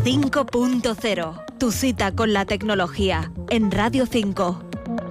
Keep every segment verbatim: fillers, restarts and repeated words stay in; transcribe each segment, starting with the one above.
cinco punto cero. Tu cita con la tecnología en Radio cinco.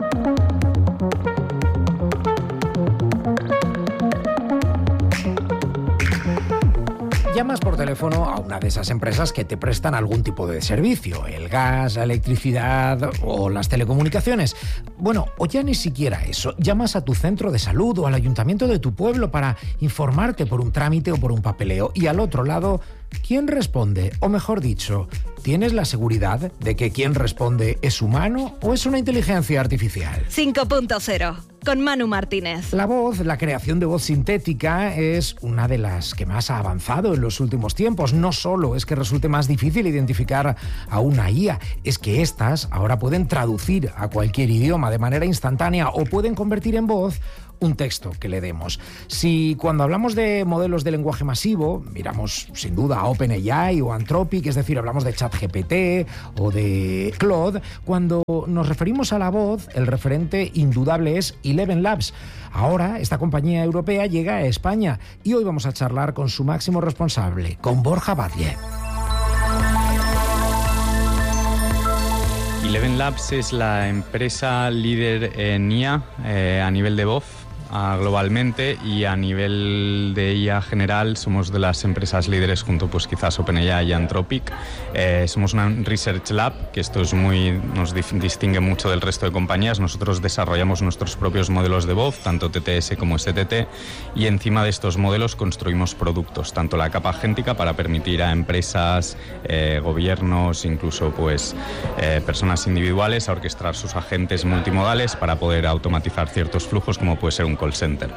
Llamas por teléfono a una de esas empresas que te prestan algún tipo de servicio, el gas, la electricidad o las telecomunicaciones. Bueno, o ya ni siquiera eso. Llamas a tu centro de salud o al ayuntamiento de tu pueblo para informarte por un trámite o por un papeleo. Y al otro lado, ¿quién responde? O mejor dicho, ¿tienes la seguridad de que quien responde es humano o es una inteligencia artificial? cinco punto cero. Con Manu Martínez. La voz, la creación de voz sintética es una de las que más ha avanzado en los últimos tiempos. No solo es que resulte más difícil identificar a una I A, es que estas ahora pueden traducir a cualquier idioma de manera instantánea o pueden convertir en voz un texto que le demos. Si cuando hablamos de modelos de lenguaje masivo, miramos sin duda a OpenAI o Anthropic, es decir, hablamos de ChatGPT o de Claude, cuando nos referimos a la voz, el referente indudable es Eleven Labs. Ahora, esta compañía europea llega a España y hoy vamos a charlar con su máximo responsable, con Borja Batlle. Eleven Labs es la empresa líder en I A eh, a nivel de voz globalmente, y a nivel de I A general somos de las empresas líderes junto pues quizás OpenAI y Anthropic. Eh, somos una Research Lab, que esto es muy, nos distingue mucho del resto de compañías. Nosotros desarrollamos nuestros propios modelos de voz, tanto T T S como S T T, y encima de estos modelos construimos productos, tanto la capa agéntica para permitir a empresas, eh, gobiernos, incluso pues eh, personas individuales a orquestar sus agentes multimodales para poder automatizar ciertos flujos, como puede ser un call center.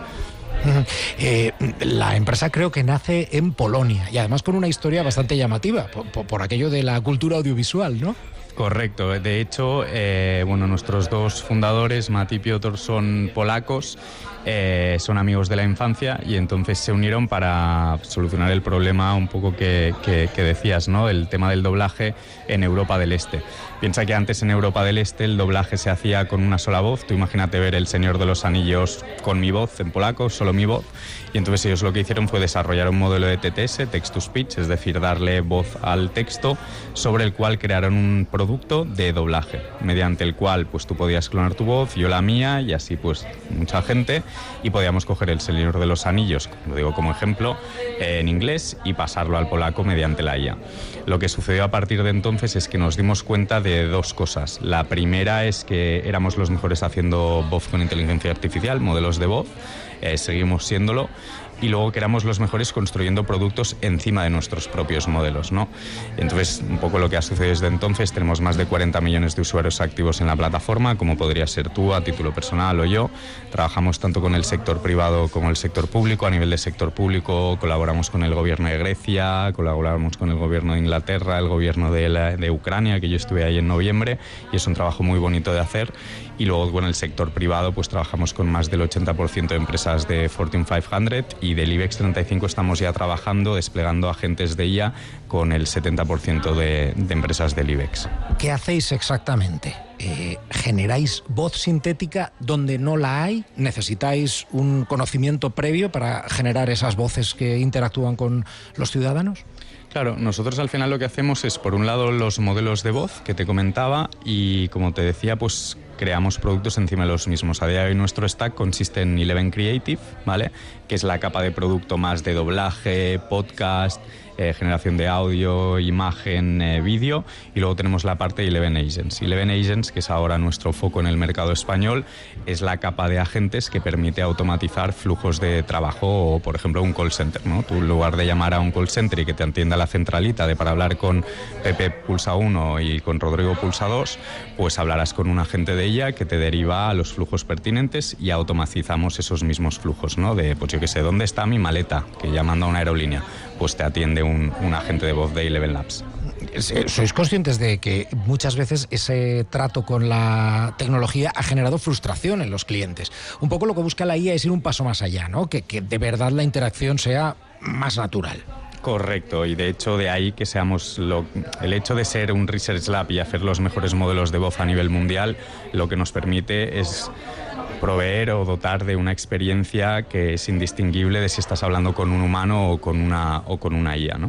Eh, la empresa creo que nace en Polonia y además con una historia bastante llamativa por, por, por aquello de la cultura audiovisual, ¿no? Correcto. De hecho, eh, bueno, nuestros dos fundadores, Matt y Piotr, son polacos, eh, son amigos de la infancia y entonces se unieron para solucionar el problema un poco que, que, que decías, ¿no? El tema del doblaje en Europa del Este. Piensa que antes en Europa del Este el doblaje se hacía con una sola voz. Tú imagínate ver El Señor de los Anillos con mi voz en polaco, solo mi voz. Y entonces ellos lo que hicieron fue desarrollar un modelo de T T S, Text to Speech, es decir, darle voz al texto, sobre el cual crearon un producto de doblaje, mediante el cual pues tú podías clonar tu voz, yo la mía, y así pues mucha gente, y podíamos coger El Señor de los Anillos, lo digo como ejemplo, eh, en inglés, y pasarlo al polaco mediante la I A. Lo que sucedió a partir de entonces es que nos dimos cuenta de dos cosas. La primera es que éramos los mejores haciendo voz con inteligencia artificial, modelos de voz, eh, seguimos siéndolo, y luego que éramos los mejores construyendo productos encima de nuestros propios modelos, ¿no? Entonces, un poco lo que ha sucedido desde entonces, tenemos más de cuarenta millones de usuarios activos en la plataforma, como podría ser tú a título personal o yo. Trabajamos tanto con el sector privado como el sector público. A nivel de sector público colaboramos con el gobierno de Grecia, colaboramos con el gobierno de Inglaterra, el gobierno de, la, de Ucrania, que yo estuve ahí en noviembre, y es un trabajo muy bonito de hacer. Y luego, con el sector privado, pues trabajamos con más del ochenta por ciento de empresas de Fortune quinientos, y del IBEX treinta y cinco estamos ya trabajando, desplegando agentes de I A con el setenta por ciento de, de empresas del IBEX. ¿Qué hacéis exactamente? Eh, ¿Generáis voz sintética donde no la hay? ¿Necesitáis un conocimiento previo para generar esas voces que interactúan con los ciudadanos? Claro, nosotros al final lo que hacemos es, por un lado, los modelos de voz que te comentaba, y como te decía, pues creamos productos encima de los mismos. A día de hoy nuestro stack consiste en Eleven Creative, ¿vale?, que es la capa de producto más de doblaje, podcast, eh, generación de audio, imagen, eh, vídeo, y luego tenemos la parte de Eleven Agents. Eleven Agents, que es ahora nuestro foco en el mercado español, es la capa de agentes que permite automatizar flujos de trabajo, o por ejemplo un call center, ¿no? Tú, en lugar de llamar a un call center y que te atienda la centralita de para hablar con Pepe pulsa uno y con Rodrigo pulsa dos, pues hablarás con un agente de ella que te deriva a los flujos pertinentes y automatizamos esos mismos flujos, ¿no? De, pues yo qué sé, ¿dónde está mi maleta? Que llamando a una aerolínea, pues te atiende un, un agente de voz de Eleven Labs. ¿Sois conscientes de que muchas veces ese trato con la tecnología ha generado frustración en los clientes? Un poco lo que busca la I A es ir un paso más allá, ¿no? Que, que de verdad la interacción sea más natural. Correcto, y de hecho de ahí que seamos lo, el hecho de ser un Research Lab y hacer los mejores modelos de voz a nivel mundial, lo que nos permite es proveer o dotar de una experiencia que es indistinguible de si estás hablando con un humano o con una, o con una I A, ¿no?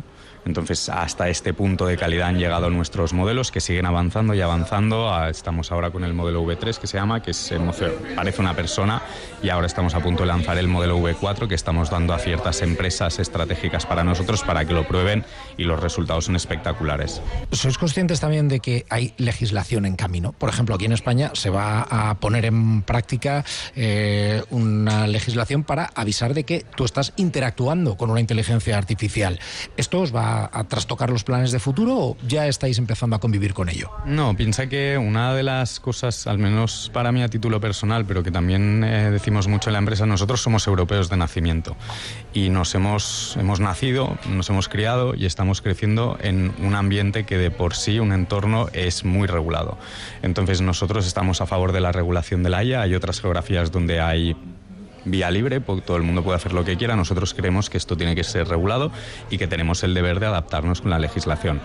Entonces, hasta este punto de calidad han llegado nuestros modelos, que siguen avanzando y avanzando. Estamos ahora con el modelo V tres, que se llama, que es, parece una persona, y ahora estamos a punto de lanzar el modelo V cuatro, que estamos dando a ciertas empresas estratégicas para nosotros para que lo prueben, y los resultados son espectaculares. ¿Sois conscientes también de que hay legislación en camino? Por ejemplo, aquí en España se va a poner en práctica eh, una legislación para avisar de que tú estás interactuando con una inteligencia artificial. ¿Esto os va a trastocar los planes de futuro o ya estáis empezando a convivir con ello? No, piensa que una de las cosas, al menos para mí a título personal, pero que también eh, decimos mucho en la empresa, nosotros somos europeos de nacimiento y nos hemos, hemos nacido, nos hemos criado y estamos creciendo en un ambiente que de por sí, un entorno, es muy regulado. Entonces nosotros estamos a favor de la regulación de la I A. Hay otras geografías donde hay vía libre, todo el mundo puede hacer lo que quiera. Nosotros creemos que esto tiene que ser regulado y que tenemos el deber de adaptarnos con la legislación.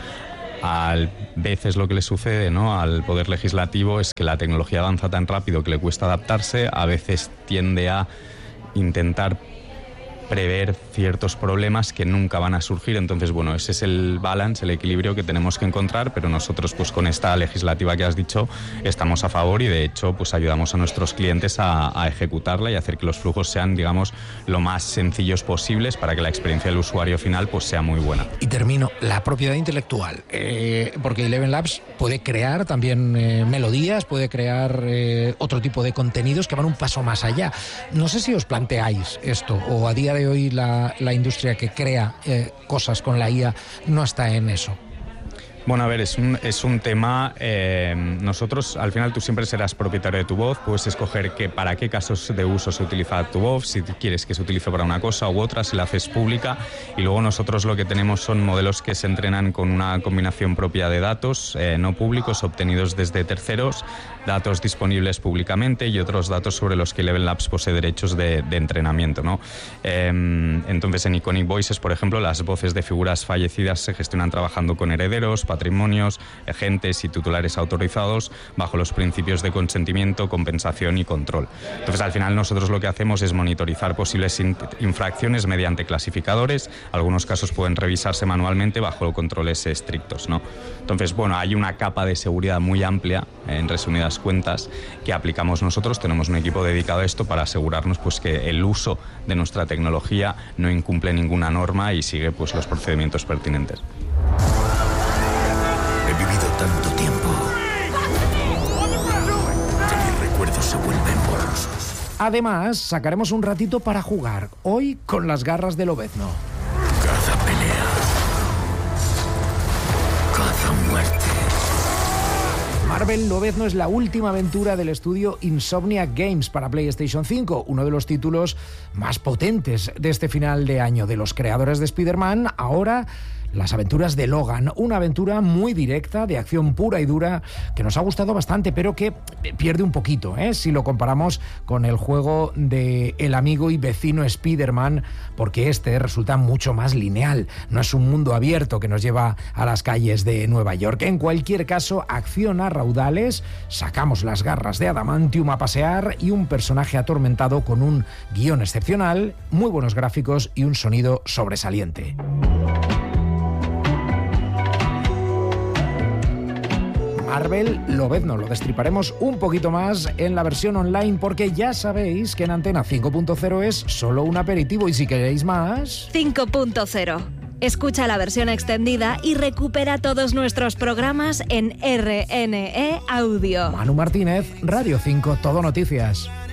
A veces lo que le sucede, ¿no?, al poder legislativo es que la tecnología avanza tan rápido que le cuesta adaptarse, a veces tiende a intentar prever ciertos problemas que nunca van a surgir. Entonces, bueno, ese es el balance, el equilibrio que tenemos que encontrar, pero nosotros, pues con esta legislativa que has dicho, estamos a favor y de hecho pues ayudamos a nuestros clientes a, a ejecutarla y hacer que los flujos sean, digamos, lo más sencillos posibles para que la experiencia del usuario final pues sea muy buena. Y termino, la propiedad intelectual, eh, porque Eleven Labs puede crear también eh, melodías, puede crear eh, otro tipo de contenidos que van un paso más allá. No sé si os planteáis esto, o a día de hoy la, la industria que crea eh, cosas con la I A no está en eso. Bueno, a ver, es un, es un tema, eh, nosotros, al final tú siempre serás propietario de tu voz, puedes escoger que, para qué casos de uso se utiliza tu voz, si quieres que se utilice para una cosa u otra, si la haces pública, y luego nosotros lo que tenemos son modelos que se entrenan con una combinación propia de datos eh, no públicos obtenidos desde terceros, datos disponibles públicamente y otros datos sobre los que Eleven Labs posee derechos de, de entrenamiento, ¿no? Eh, entonces, en Iconic Voices, por ejemplo, las voces de figuras fallecidas se gestionan trabajando con herederos, patrimonios, agentes y titulares autorizados bajo los principios de consentimiento, compensación y control. Entonces, al final nosotros lo que hacemos es monitorizar posibles infracciones mediante clasificadores. Algunos casos pueden revisarse manualmente bajo controles estrictos, ¿no? Entonces, bueno, hay una capa de seguridad muy amplia, en resumidas cuentas, que aplicamos nosotros. Tenemos un equipo dedicado a esto para asegurarnos pues que el uso de nuestra tecnología no incumple ninguna norma y sigue pues los procedimientos pertinentes. He vivido tanto tiempo que mis recuerdos se vuelven borrosos. Además, sacaremos un ratito para jugar, hoy con las garras del Lobezno. Cada pelea, cada muerte. Marvel Lobezno es la última aventura del estudio Insomniac Games para PlayStation cinco, uno de los títulos más potentes de este final de año. De los creadores de Spider-Man, ahora las aventuras de Logan, una aventura muy directa, de acción pura y dura, que nos ha gustado bastante, pero que pierde un poquito, ¿eh? si lo comparamos con el juego de el amigo y vecino Spider-Man, porque este resulta mucho más lineal, no es un mundo abierto que nos lleva a las calles de Nueva York. En cualquier caso, acción a raudales, sacamos las garras de Adamantium a pasear y un personaje atormentado con un guión excepcional, muy buenos gráficos y un sonido sobresaliente. Marvel Lobezno, lo destriparemos un poquito más en la versión online, porque ya sabéis que en Antena cinco punto cero es solo un aperitivo y si queréis más... cinco punto cero. Escucha la versión extendida y recupera todos nuestros programas en R N E Audio. Manu Martínez, Radio cinco, Todo Noticias.